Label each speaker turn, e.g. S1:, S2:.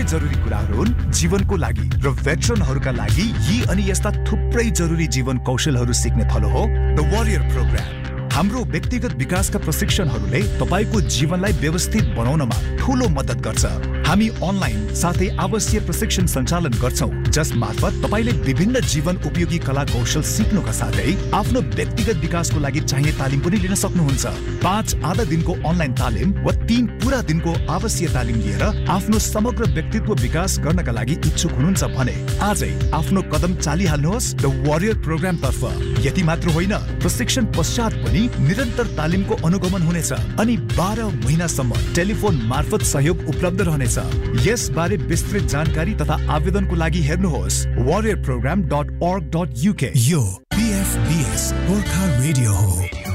S1: जरुरी कुराहरू हुन् जीवनको लागि र भेटरनहरूका लागि यी अनि यस्ता थुप्रै जरुरी जीवन कौशलहरू सिक्ने थलो हो द वरियर प्रोग्राम। हाम्रो व्यक्तिगत विकासका प्रशिक्षणहरूले तपाईको जीवनलाई व्यवस्थित बनाउनमा ठूलो मद्दत गर्छ। हामी अनलाइन साथै आवश्यक प्रशिक्षण सञ्चालन गर्छौं जसमार्फत तपाईले विभिन्न जीवन उपयोगी कला कौशल सिक्नुका साथै आफ्नो व्यक्तिगत विकासको लागि चाहिने तालिम पनि लिन सक्नुहुन्छ। 5 आधा दिनको अनलाइन तालिम वा 3 पूरा दिनको आवश्यक तालिम लिएर आफ्नो समग्र व्यक्तित्व विकास गर्नका लागि इच्छुक हुनुहुन्छ भने आजै आफ्नो कदम चालिहाल्नुहोस् द वरियर प्रोग्राम तर्फ। यति मात्र होइन, प्रशिक्षण पश्चात पनि निरन्तर तालिमको अनुगमन हुनेछ अनि 12 महिनासम्म टेलिफोन मार्फत सहयोग उपलब्ध रहनेछ। यस बारे विस्तृत जानकारी तथा आवेदनको लागि हेर्नुहोस् warriorprogram.org.uk।
S2: यो PFBS गोर्खा रेडियो हो।